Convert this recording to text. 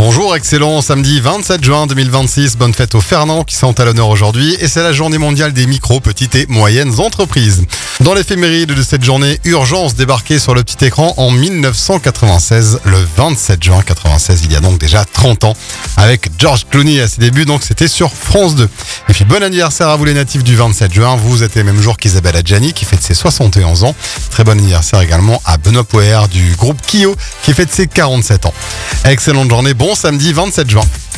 Bonjour, excellent samedi 27 juin 2026. Bonne fête aux Fernand qui sont à l'honneur aujourd'hui. Et c'est la journée mondiale des micro, petites et moyennes entreprises. Dans l'éphéméride de cette journée, Urgence débarquait sur le petit écran en 1996, le 27 juin 96, il y a donc déjà 30 ans, avec George Clooney à ses débuts, donc c'était sur France 2. Et puis bon anniversaire à vous les natifs du 27 juin, vous êtes les mêmes jours qu'Isabelle Adjani qui fête ses 71 ans. Très bon anniversaire également à Benoît Poher du groupe Kyo qui fête ses 47 ans. Excellente journée, bon samedi 27 juin.